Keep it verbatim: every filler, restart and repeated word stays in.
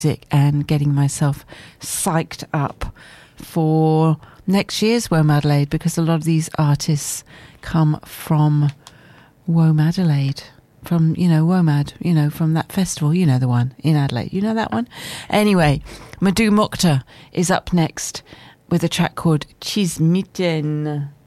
and getting myself psyched up for next year's WOMAD Adelaide, because a lot of these artists come from WOMAD Adelaide, from, you know, WOMAD, you know, from that festival, you know, the one in Adelaide, you know that one? Anyway, Madhu Mukta is up next with a track called Chismiten.